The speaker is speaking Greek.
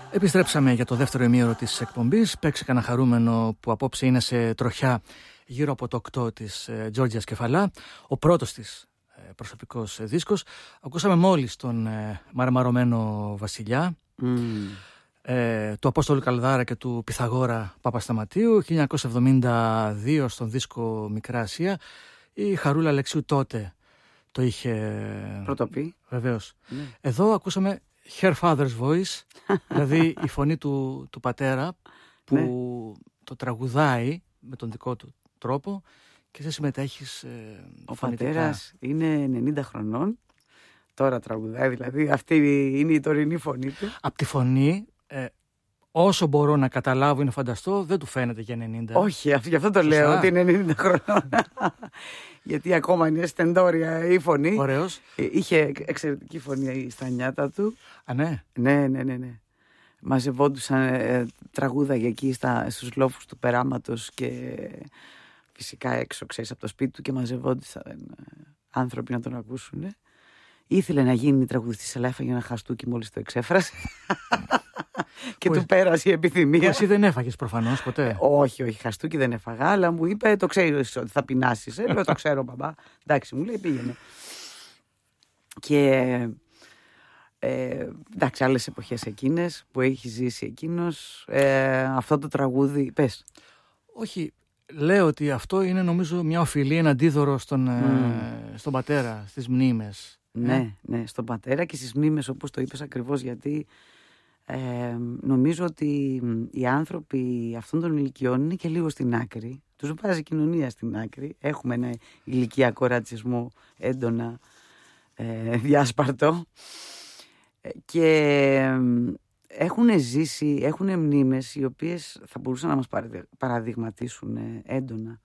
Επιστρέψαμε για το δεύτερο ημίωρο της εκπομπής. Παίξε κανένα χαρούμενο που απόψε είναι σε τροχιά γύρω από το 8 της Τζόρτζιας Κεφαλά. Ο πρώτος της προσωπικός δίσκος. Ακούσαμε μόλις τον μαρμαρωμένο Βασιλιά, του Απόστολου Καλδάρα και του Πυθαγόρα Παπασταματίου, 1972 στον δίσκο Μικρά Ασία. Η Χαρούλα Αλεξίου τότε το είχε πρωτοπεί. Βεβαίως. Εδώ ακούσαμε Her Father's Voice, δηλαδή η φωνή του πατέρα που το τραγουδάει με τον δικό του τρόπο και εσύ συμμετέχεις Ο φωνητικά. πατέρας είναι 90 χρονών, τώρα τραγουδάει, δηλαδή αυτή είναι η τωρινή φωνή του. Από τη φωνή, όσο μπορώ να καταλάβω ή να φανταστώ, δεν του φαίνεται για 90. Όχι, γι' αυτό το λέω ότι είναι 90 χρονών. Γιατί ακόμα είναι στεντόρια η φωνή. Ωραίος. Είχε εξαιρετική φωνή στα νιάτα του. Α, ναι. Ναι. Μαζευόντουσαν τραγούδα εκεί στους λόφους του περάματος και φυσικά έξω, ξέρεις, από το σπίτι του, και μαζευόντουσαν άνθρωποι να τον ακούσουν. Ήθελε να γίνει τραγουδιστής, αλλά έφαγε ένα χαστούκι μόλις το εξέφρασε. Και του πέρασε η επιθυμία. Που εσύ δεν έφαγες προφανώς ποτέ. Όχι, χαστούκι δεν έφαγα, αλλά μου είπε, το ξέρεις ότι θα πεινάσεις. Λέω, το ξέρω, μπαμπά. Εντάξει, μου λέει, πήγαινε. Και εντάξει, άλλες εποχές εκείνες που έχει ζήσει εκείνος, αυτό το τραγούδι, πες. Όχι, λέω ότι αυτό είναι, νομίζω, μια οφειλή, ένα αντίδωρο στον πατέρα, στις μνήμες. Ναι, στον πατέρα και στις μνήμες, όπως το είπες ακριβώς, γιατί νομίζω ότι οι άνθρωποι αυτών των ηλικιών είναι και λίγο στην άκρη. Τους βάζει η κοινωνία στην άκρη. Έχουμε ένα ηλικιακό ρατσισμό έντονα διάσπαρτο. Και έχουν ζήσει, έχουν μνήμες οι οποίες θα μπορούσαν να μας παραδειγματίσουν έντονα.